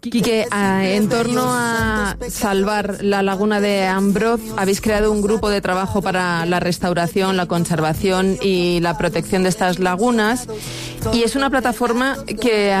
Quique, en torno a salvar la laguna de Ambroz, habéis creado un grupo de trabajo para la restauración, la conservación y la protección de estas lagunas, y es una plataforma que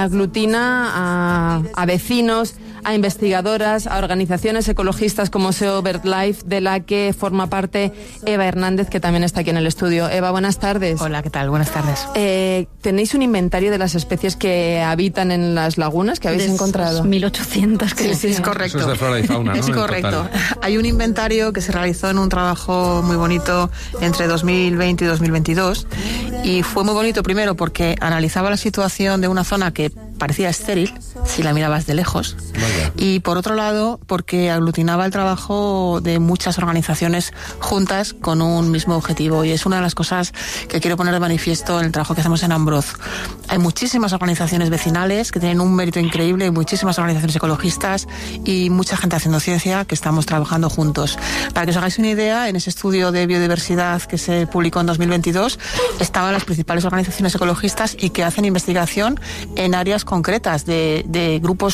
aglutina a vecinos, a investigadoras, a organizaciones ecologistas como SEO BirdLife, de la que forma parte Eva Hernández, que también está aquí en el estudio. Eva, buenas tardes. Hola, ¿qué tal? Buenas tardes. ¿Tenéis un inventario de las especies que habitan en las lagunas que habéis encontrado? 1800, creo. Sí, es correcto. Eso es de flora y fauna, ¿no? Es correcto. Hay un inventario que se realizó en un trabajo muy bonito entre 2020 y 2022, y fue muy bonito primero porque analizaba la situación de una zona que parecía estéril si la mirabas de lejos. Vaya. Y por otro lado, porque aglutinaba el trabajo de muchas organizaciones juntas con un mismo objetivo. Y es una de las cosas que quiero poner de manifiesto en el trabajo que hacemos en Ambroz. Hay muchísimas organizaciones vecinales que tienen un mérito increíble, muchísimas organizaciones ecologistas y mucha gente haciendo ciencia que estamos trabajando juntos. Para que os hagáis una idea, en ese estudio de biodiversidad que se publicó en 2022 estaban las principales organizaciones ecologistas y que hacen investigación en áreas concretas de grupos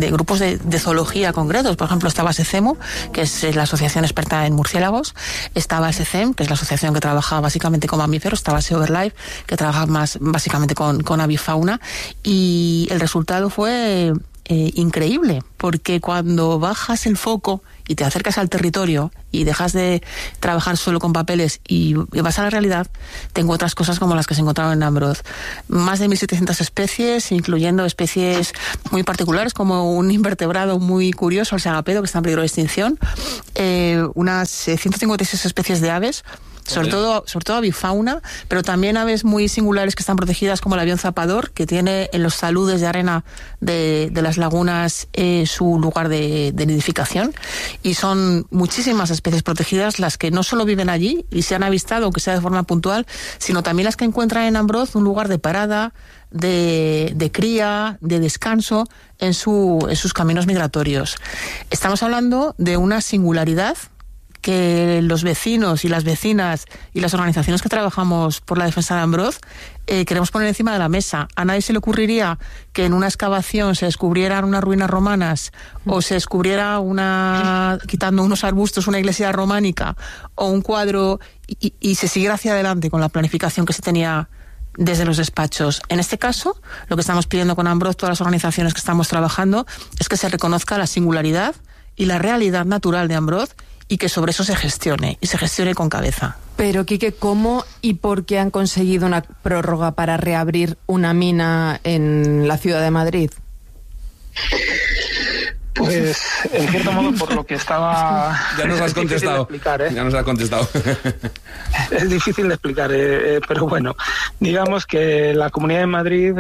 de zoología concretos. Por ejemplo, estaba SECEMU, que es la asociación experta en murciélagos, estaba SECEM, que es la asociación que trabaja básicamente con mamíferos, estaba SEO BirdLife, que trabaja más básicamente con avifauna, y el resultado fue increíble, porque cuando bajas el foco y te acercas al territorio y dejas de trabajar solo con papeles y vas a la realidad, te encuentras cosas como las que se encontraron en Ambroz. Más de 1.700 especies, incluyendo especies muy particulares como un invertebrado muy curioso, el sagapedo, que está en peligro de extinción, unas 156 especies de aves, sobre todo avifauna, pero también aves muy singulares que están protegidas, como el avión zapador, que tiene en los taludes de arena de las lagunas su lugar de nidificación, y son muchísimas especies protegidas las que no solo viven allí y se han avistado, aunque sea de forma puntual, sino también las que encuentran en Ambroz un lugar de parada, de cría, de descanso en sus caminos migratorios. Estamos hablando de una singularidad que los vecinos y las vecinas y las organizaciones que trabajamos por la defensa de Ambroz queremos poner encima de la mesa. A nadie se le ocurriría que en una excavación se descubrieran unas ruinas romanas o se descubriera quitando unos arbustos, una iglesia románica o un cuadro y se siguiera hacia adelante con la planificación que se tenía desde los despachos. En este caso, lo que estamos pidiendo con Ambroz, todas las organizaciones que estamos trabajando, es que se reconozca la singularidad y la realidad natural de Ambroz, y que sobre eso se gestione, y se gestione con cabeza. Pero, Quique, ¿cómo y por qué han conseguido una prórroga para reabrir una mina en la ciudad de Madrid? Pues, en cierto modo, por lo que estaba... Ya nos has contestado. Explicar, ¿eh? Ya nos has contestado. Es difícil de explicar, pero bueno, digamos que la Comunidad de Madrid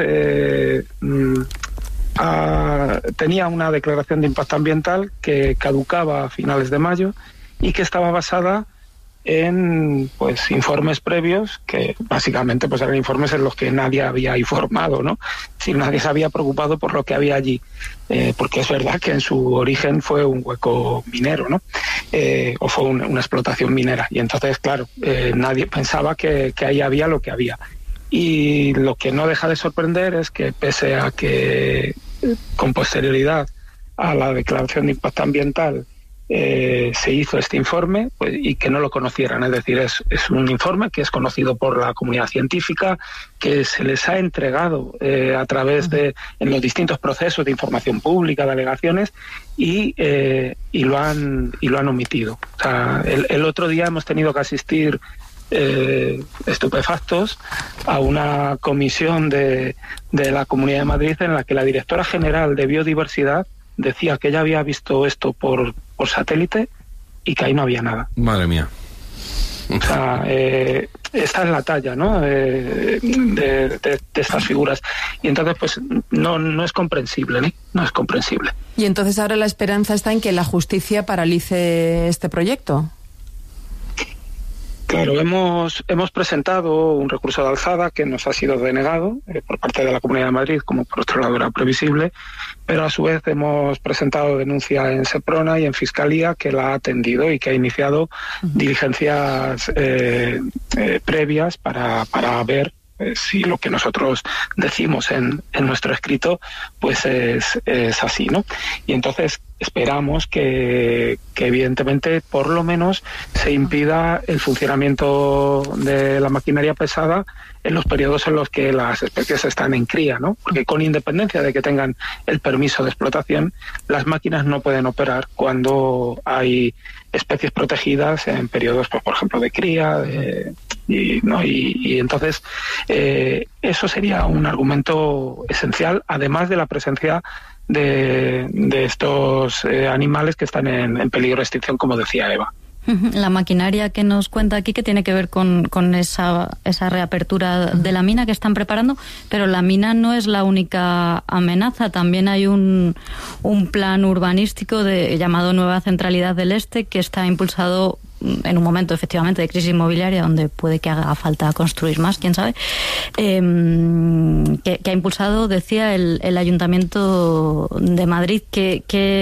tenía una declaración de impacto ambiental que caducaba a finales de mayo y que estaba basada en informes previos que básicamente eran informes en los que nadie había informado, ¿no? Si nadie se había preocupado por lo que había allí, porque es verdad que en su origen fue un hueco minero, ¿no? O fue una explotación minera, y entonces claro, nadie pensaba que ahí había lo que había. Y lo que no deja de sorprender es que, pese a que con posterioridad a la declaración de impacto ambiental se hizo este informe, y que no lo conocieran. Es decir, es un informe que es conocido por la comunidad científica, que se les ha entregado a través en los distintos procesos de información pública, de alegaciones, y lo han omitido. O sea, el otro día hemos tenido que asistir estupefactos a una comisión de la Comunidad de Madrid en la que la directora general de Biodiversidad decía que ella había visto esto por satélite y que ahí no había nada. Madre mía. O sea, esta es la talla, ¿no? de estas figuras. Y entonces, no es comprensible, ¿no? No es comprensible. Y entonces ahora la esperanza está en que la justicia paralice este proyecto. Claro, hemos presentado un recurso de alzada que nos ha sido denegado por parte de la Comunidad de Madrid, como por otro lado era previsible, pero a su vez hemos presentado denuncia en Seprona y en Fiscalía, que la ha atendido y que ha iniciado diligencias previas para ver si lo que nosotros decimos en nuestro escrito pues es así, ¿no? Y entonces esperamos que evidentemente por lo menos se impida el funcionamiento de la maquinaria pesada en los periodos en los que las especies están en cría, ¿no? Porque con independencia de que tengan el permiso de explotación, las máquinas no pueden operar cuando hay especies protegidas en periodos, pues, por ejemplo, de cría, y entonces eso sería un argumento esencial, además de la presencia de estos animales que están en peligro de extinción, como decía Eva. La maquinaria que nos cuenta aquí, que tiene que ver con esa reapertura de la mina que están preparando, pero la mina no es la única amenaza. También hay un plan urbanístico llamado Nueva Centralidad del Este, que está impulsado en un momento efectivamente de crisis inmobiliaria donde puede que haga falta construir más, quién sabe, que ha impulsado, decía, el Ayuntamiento de Madrid. ¿Qué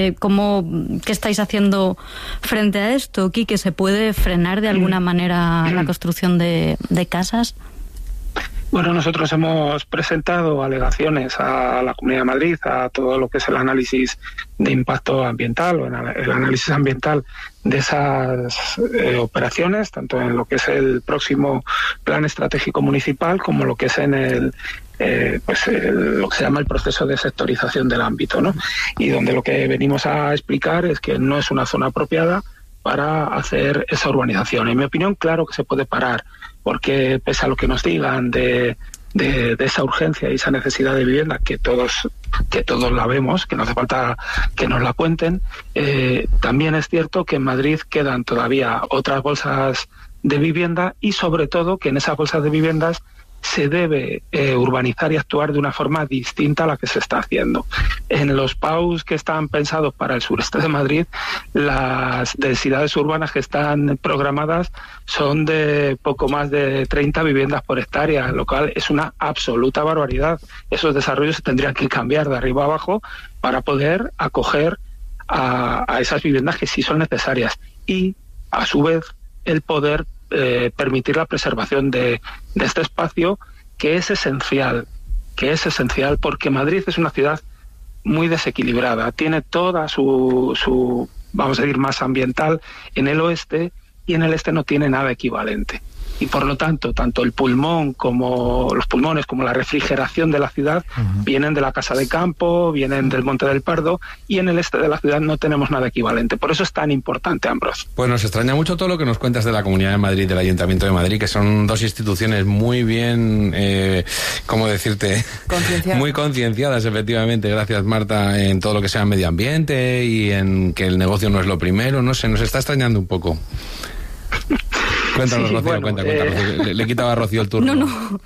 estáis haciendo frente a esto, Quique? ¿Se puede frenar de alguna manera la construcción de casas? Bueno, nosotros hemos presentado alegaciones a la Comunidad de Madrid, a todo lo que es el análisis de impacto ambiental o el análisis ambiental de esas operaciones, tanto en lo que es el próximo plan estratégico municipal como lo que es en lo que se llama el proceso de sectorización del ámbito, ¿no? Y donde lo que venimos a explicar es que no es una zona apropiada para hacer esa urbanización. En mi opinión, claro que se puede parar, porque pese a lo que nos digan de esa urgencia y esa necesidad de vivienda, que todos la vemos, que no hace falta que nos la cuenten, también es cierto que en Madrid quedan todavía otras bolsas de vivienda y sobre todo que en esas bolsas de viviendas se debe urbanizar y actuar de una forma distinta a la que se está haciendo. En los PAUs que están pensados para el sureste de Madrid, las densidades urbanas que están programadas son de poco más de 30 viviendas por hectárea, lo cual es una absoluta barbaridad. Esos desarrollos se tendrían que cambiar de arriba a abajo para poder acoger a esas viviendas que sí son necesarias y, a su vez, el poder permitir la preservación de este espacio que es esencial porque Madrid es una ciudad muy desequilibrada, tiene toda su vamos a decir, masa ambiental en el oeste y en el este no tiene nada equivalente. Y por lo tanto, tanto el pulmón como los pulmones como la refrigeración de la ciudad vienen de la Casa de Campo, vienen del Monte del Pardo, y en el este de la ciudad no tenemos nada equivalente. Por eso es tan importante, Ambrós. Pues nos extraña mucho todo lo que nos cuentas de la Comunidad de Madrid, del Ayuntamiento de Madrid, que son dos instituciones muy bien, ¿cómo decirte? Muy concienciadas, efectivamente. Gracias, Marta, en todo lo que sea medio ambiente y en que el negocio no es lo primero. No sé, nos está extrañando un poco. Cuéntanos, sí, Rocío, cuenta. Le quitaba a Rocío el turno. No.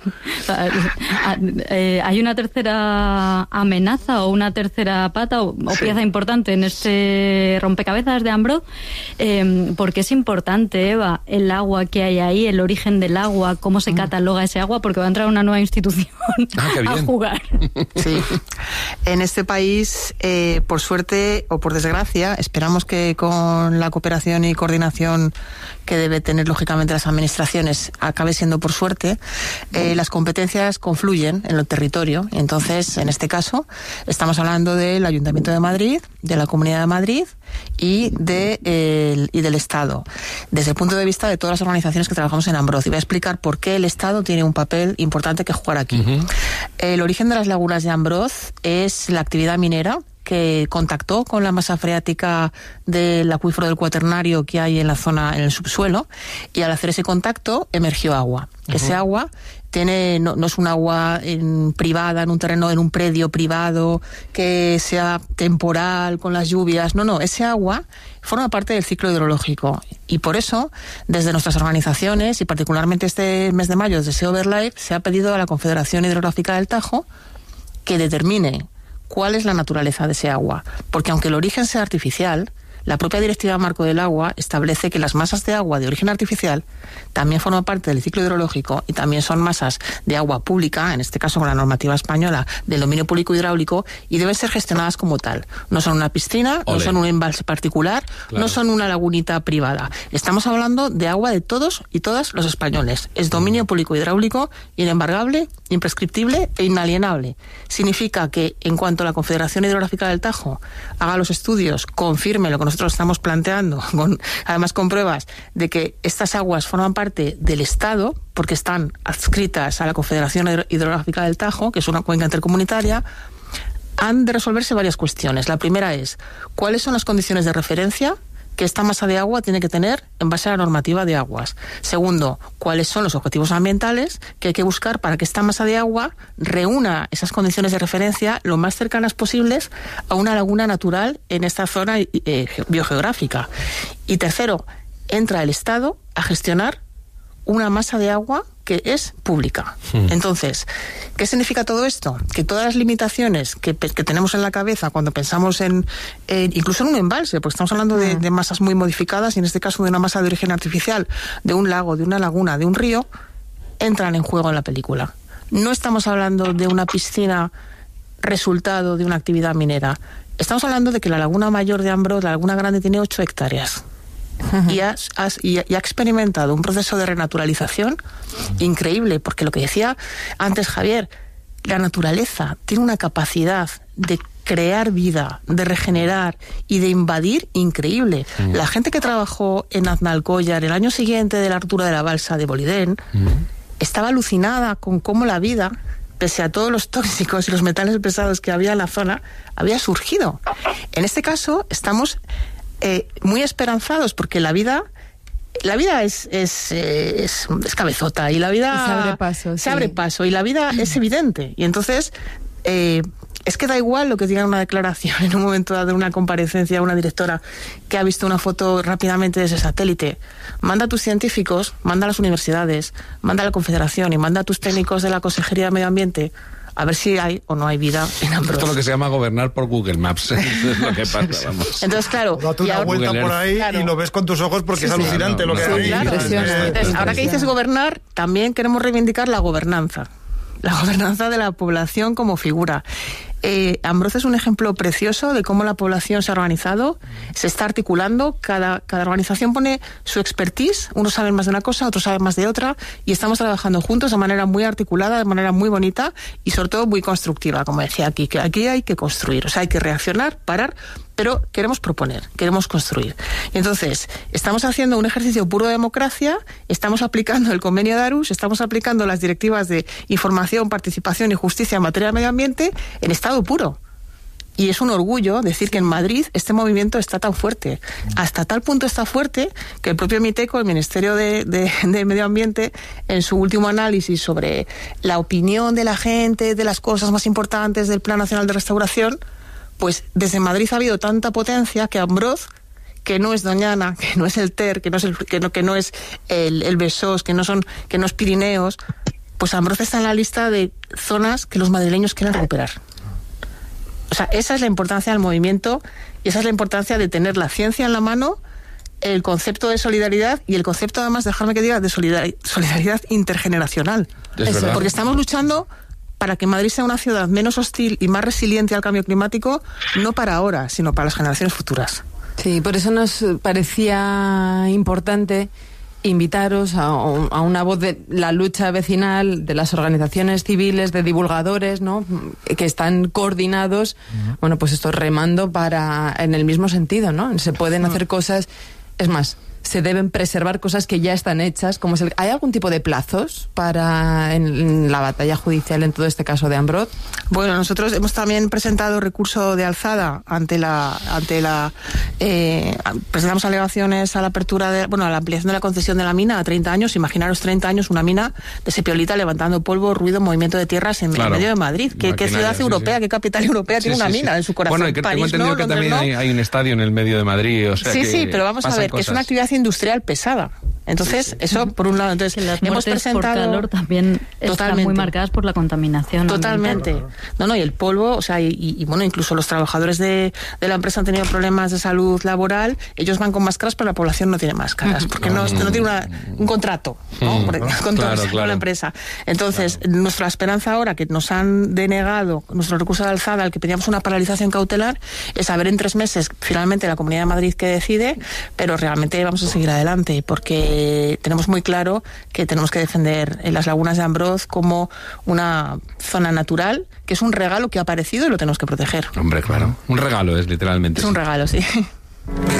Hay una tercera amenaza o una tercera pata o pieza importante en este rompecabezas de Ambrós, porque es importante, Eva, el agua que hay ahí, el origen del agua, cómo se cataloga ese agua, porque va a entrar una nueva institución a jugar. Sí. En este país, por suerte o por desgracia, esperamos que con la cooperación y coordinación que debe tener lógicamente las administraciones acabe siendo por suerte, las competencias confluyen en el territorio. Entonces, en este caso, estamos hablando del Ayuntamiento de Madrid, de la Comunidad de Madrid y del Estado, desde el punto de vista de todas las organizaciones que trabajamos en Ambrós. Y voy a explicar por qué el Estado tiene un papel importante que jugar aquí. El origen de las lagunas de Ambrós es la actividad minera que contactó con la masa freática del acuífero del Cuaternario que hay en la zona, en el subsuelo, y al hacer ese contacto emergió agua. Ese agua no es un agua privada, en un terreno, en un predio privado, que sea temporal con las lluvias. No, ese agua forma parte del ciclo hidrológico. Y por eso, desde nuestras organizaciones, y particularmente este mes de mayo, desde Sea Over Life, se ha pedido a la Confederación Hidrográfica del Tajo que determine cuál es la naturaleza de ese agua. Porque aunque el origen sea artificial, la propia Directiva Marco del Agua establece que las masas de agua de origen artificial también forman parte del ciclo hidrológico y también son masas de agua pública, en este caso con la normativa española del dominio público hidráulico, y deben ser gestionadas como tal. No son una piscina, no son un embalse particular, no son una lagunita privada. Estamos hablando de agua de todos y todas los españoles. Es dominio público hidráulico, inembargable, imprescriptible e inalienable. Significa que en cuanto la Confederación Hidrográfica del Tajo haga los estudios, confirme lo que nosotros estamos planteando, además con pruebas de que estas aguas forman parte del Estado, porque están adscritas a la Confederación Hidrográfica del Tajo, que es una cuenca intercomunitaria, han de resolverse varias cuestiones. La primera es, ¿cuáles son las condiciones de referencia que esta masa de agua tiene que tener en base a la normativa de aguas? Segundo, ¿cuáles son los objetivos ambientales que hay que buscar para que esta masa de agua reúna esas condiciones de referencia lo más cercanas posibles a una laguna natural en esta zona biogeográfica? Y tercero, entra el Estado a gestionar una masa de agua que es pública. Entonces, ¿qué significa todo esto? Que todas las limitaciones que tenemos en la cabeza cuando pensamos en incluso en un embalse, porque estamos hablando de masas muy modificadas, y en este caso de una masa de origen artificial, de un lago, de una laguna, de un río, entran en juego en la película. No estamos hablando de una piscina resultado de una actividad minera. Estamos hablando de que la laguna mayor de Ambrós, la laguna grande, tiene 8 hectáreas. Y ha experimentado un proceso de renaturalización increíble, porque lo que decía antes Javier, la naturaleza tiene una capacidad de crear vida, de regenerar y de invadir increíble. La gente que trabajó en Aznalcóllar el año siguiente de la ruptura de la balsa de Bolidén estaba alucinada con cómo la vida, pese a todos los tóxicos y los metales pesados que había en la zona, había surgido. En este caso estamos muy esperanzados, porque la vida es cabezota, y la vida se abre paso y la vida es evidente, y entonces es que da igual lo que diga una declaración en un momento dado, una comparecencia a una directora que ha visto una foto rápidamente desde satélite. Manda a tus científicos, manda a las universidades, manda a la Confederación y manda a tus técnicos de la Consejería de Medio Ambiente a ver si hay o no hay vida en Ambrós. Esto es lo que se llama gobernar por Google Maps. Eso es lo que pasa, vamos. Entonces, claro... Date una vuelta por ahí y lo ves con tus ojos, porque es alucinante lo que hay ahí. Claro. Entonces, ahora que dices gobernar, también queremos reivindicar la gobernanza de la población como figura. Ambrós es un ejemplo precioso de cómo la población se ha organizado, se está articulando, cada organización pone su expertise, unos saben más de una cosa, otros saben más de otra, y estamos trabajando juntos de manera muy articulada, de manera muy bonita y sobre todo muy constructiva, como decía aquí, que aquí hay que construir, o sea, hay que reaccionar, parar, pero queremos proponer, queremos construir. Y entonces, estamos haciendo un ejercicio puro de democracia, estamos aplicando el convenio de Aarhus, estamos aplicando las directivas de información, participación y justicia en materia de medio ambiente en estado puro. Y es un orgullo decir que en Madrid este movimiento está tan fuerte. Hasta tal punto está fuerte que el propio MITECO, el Ministerio de Medio Ambiente, en su último análisis sobre la opinión de la gente, de las cosas más importantes del Plan Nacional de Restauración, pues desde Madrid ha habido tanta potencia que Ambrós, que no es Doñana, que no es el Ter, que no es el Besós, que no es Pirineos, pues Ambrós está en la lista de zonas que los madrileños quieren recuperar. O sea, esa es la importancia del movimiento, y esa es la importancia de tener la ciencia en la mano, el concepto de solidaridad y el concepto, además, dejarme que diga, de solidaridad intergeneracional. Porque estamos luchando para que Madrid sea una ciudad menos hostil y más resiliente al cambio climático, no para ahora, sino para las generaciones futuras. Sí, por eso nos parecía importante invitaros a una voz de la lucha vecinal, de las organizaciones civiles, de divulgadores, ¿no?, que están coordinados, bueno, pues esto remando en el mismo sentido, ¿no? Se pueden hacer cosas, es más, se deben preservar cosas que ya están hechas, como es ¿hay algún tipo de plazos para en la batalla judicial en todo este caso de Ambrós? Bueno, nosotros hemos también presentado recurso de alzada presentamos alegaciones a la apertura a la ampliación de la concesión de la mina a 30 años. Imaginaros 30 años, una mina de sepiolita levantando polvo, ruido, movimiento de tierras en medio de Madrid. ¿Qué ciudad europea, qué capital europea tiene una mina en su corazón? Bueno, tengo entendido que también hay un estadio en el medio de Madrid. O sea pero vamos a ver, que es una actividad industrial pesada. Entonces, eso por un lado. Entonces, las hemos presentado por calor también están muy marcadas por la contaminación. Totalmente. No, y el polvo, o sea, y bueno, incluso los trabajadores de la empresa han tenido problemas de salud laboral, ellos van con máscaras, pero la población no tiene máscaras, porque no tiene un contrato, ¿no? Con la empresa. Entonces, nuestra esperanza ahora, que nos han denegado nuestro recurso de alzada, al que pedíamos una paralización cautelar, es a ver en 3 meses finalmente la Comunidad de Madrid que decide, pero realmente vamos a seguir adelante, porque tenemos muy claro que tenemos que defender las lagunas de Ambroz como una zona natural, que es un regalo que ha aparecido y lo tenemos que proteger. Hombre, claro. Un regalo es literalmente. Es un regalo, sí.